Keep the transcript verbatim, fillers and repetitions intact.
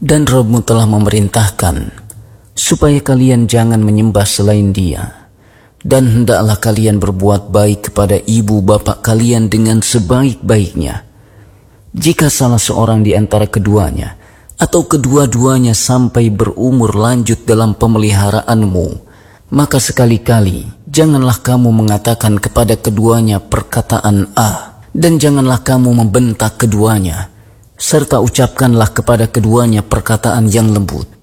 Dan Rabb-Mu telah memerintahkan supaya kalian jangan menyembah selain Dia, dan hendaklah kalian berbuat baik kepada ibu bapa kalian dengan sebaik-baiknya. Jika salah seorang di antara keduanya atau kedua-duanya sampai berumur lanjut dalam pemeliharaanmu, maka sekali-kali janganlah kamu mengatakan kepada keduanya perkataan "ah", dan janganlah kamu membentak keduanya, serta ucapkanlah kepada keduanya perkataan yang lembut.